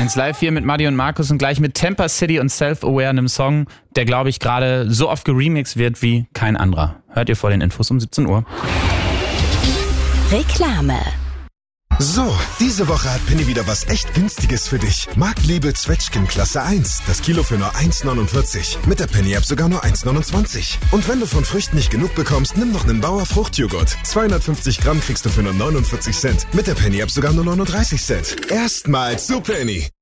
1 live hier mit Madi und Markus und gleich mit Temper City und Self-Aware, einem Song, der, glaube ich, gerade so oft geremixed wird wie kein anderer. Hört ihr vor den Infos um 17 Uhr. Reklame. So, diese Woche hat Penny wieder was echt Günstiges für dich. Marktliebe Zwetschgen Klasse 1. Das Kilo für nur 1,49. Mit der Penny-App sogar nur 1,29. Und wenn du von Früchten nicht genug bekommst, nimm noch einen Bauer Fruchtjoghurt. 250 Gramm kriegst du für nur 49 Cent. Mit der Penny-App sogar nur 39 Cent. Erstmals zu Penny.